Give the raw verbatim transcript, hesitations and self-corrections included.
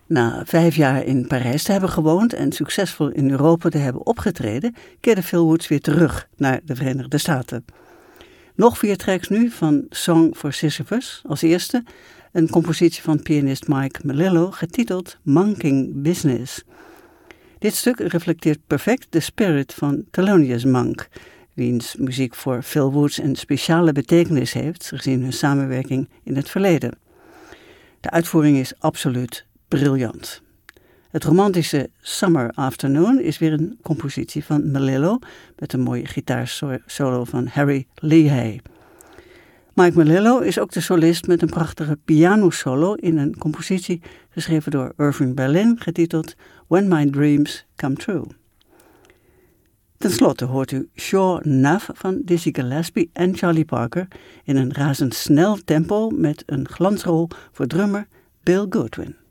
Na vijf jaar in Parijs te hebben gewoond en succesvol in Europa te hebben opgetreden, keerde Phil Woods weer terug naar de Verenigde Staten. Nog vier tracks nu van Song for Sisyphus. Als eerste een compositie van pianist Mike Melillo, getiteld Monking Business. Dit stuk reflecteert perfect de spirit van Thelonious Monk, wiens muziek voor Phil Woods een speciale betekenis heeft, gezien hun samenwerking in het verleden. De uitvoering is absoluut briljant. Het romantische Summer Afternoon is weer een compositie van Melillo met een mooie gitaarsolo van Harry Leahy. Mike Melillo is ook de solist met een prachtige pianosolo in een compositie geschreven door Irving Berlin, getiteld When My Dreams Come True. Ten slotte hoort u Sure Enough van Dizzy Gillespie en Charlie Parker in een razendsnel tempo met een glansrol voor drummer Bill Goodwin.